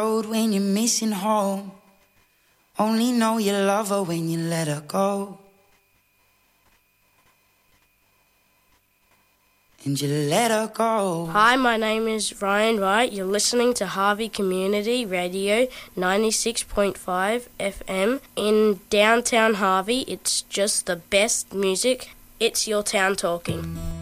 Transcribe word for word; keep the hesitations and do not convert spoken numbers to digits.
Road when you're missing home. Only know you love her when you let her go. And you let her go. Hi, my name is Ryan Wright. You're listening to Harvey Community Radio ninety-six point five F M in downtown Harvey. It's just the best music. It's your town talking.